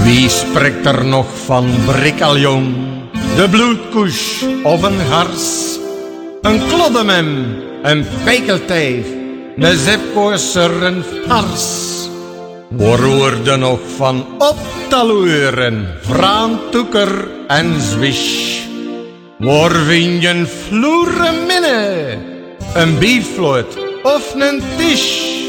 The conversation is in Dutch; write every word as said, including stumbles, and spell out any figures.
Wie spreekt er nog van brikaljong, de bloedkoes of een hars? Een kloddemem, een pekelteeg, de zepkoorser een fars. We roerden nog van optaluren, vraantoeker en zwisch. Waar vind je een vloeren minne, een biervloot of een tisch?